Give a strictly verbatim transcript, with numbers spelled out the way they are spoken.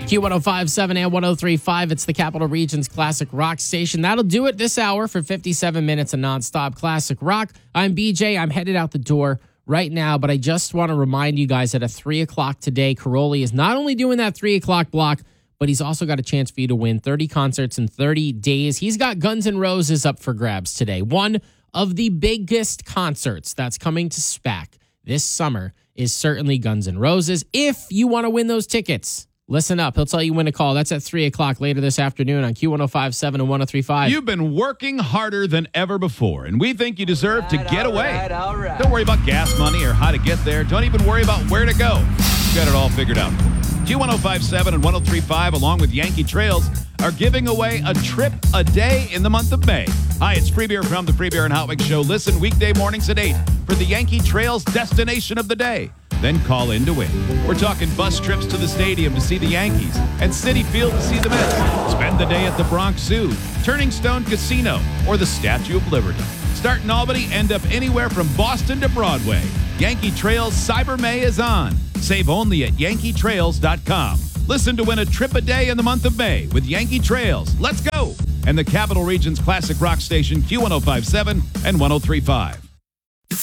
Q one oh five point seven and one oh three point five. It's the Capital Region's Classic Rock Station. That'll do it this hour for fifty-seven minutes of nonstop classic rock. I'm B J. I'm headed out the door right now, but I just want to remind you guys that at three o'clock today, Caroli is not only doing that three o'clock block, but he's also got a chance for you to win thirty concerts in thirty days. He's got Guns N' Roses up for grabs today. One of the biggest concerts that's coming to SPAC this summer is certainly Guns N' Roses. If you want to win those tickets, listen up. He'll tell you when to call. That's at three o'clock later this afternoon on Q one oh five point seven and one oh three point five. You've been working harder than ever before, and we think you deserve All to right, get all away. right, all right. Don't worry about gas money or how to get there. Don't even worry about where to go. We've got it all figured out. Q one oh five point seven and one oh three point five, along with Yankee Trails, are giving away a trip a day in the month of May. Hi, it's Free Beer from the Free Beer and Hotwig Show. Listen weekday mornings at eight for the Yankee Trails destination of the day. Then call in to win. We're talking bus trips to the stadium to see the Yankees and Citi Field to see the Mets. Spend the day at the Bronx Zoo, Turning Stone Casino, or the Statue of Liberty. Start in Albany, end up anywhere from Boston to Broadway. Yankee Trails Cyber May is on. Save only at yankee trails dot com. Listen to win a trip a day in the month of May with Yankee Trails. Let's go! And the Capital Region's Classic Rock Station, Q one oh five point seven and one oh three point five.